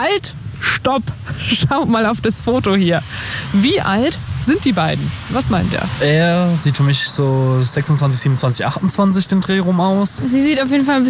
Halt! Stopp! Schaut mal auf das Foto hier. Wie alt sind die beiden? Was meint er? Er sieht für mich so 26, 27, 28 den Dreh rum aus. Sie sieht auf jeden Fall ein